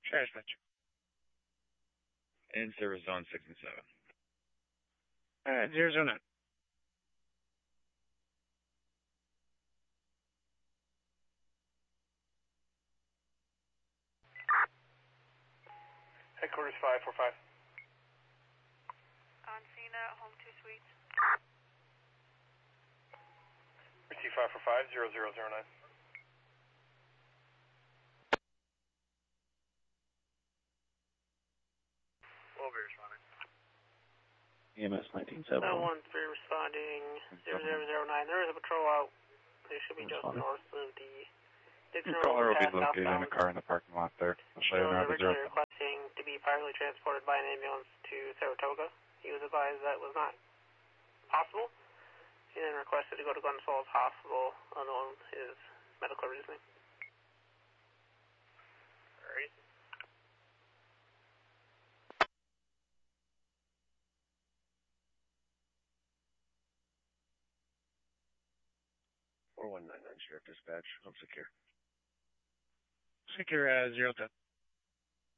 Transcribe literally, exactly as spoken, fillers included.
Trash patch. In service zone six and seven. Alright, zero zero nine. Headquarters five four five. On scene at home two suites. Receive five four five zero zero zero nine. We'll be responding. E M S nineteen seven. nine one three responding zero zero zero nine. There is a patrol out. They should be just north of the Dixon Road. Caller will be path located in southbound. a car in the parking lot there. I'll show you He was now the zero. originally requesting to be privately transported by an ambulance to Saratoga. He was advised that was not possible. He then requested to go to Glens Falls Hospital, unknown his medical reasoning. Alright. four one nine nine Sheriff Dispatch. I'm secure. Secure uh, zero ten.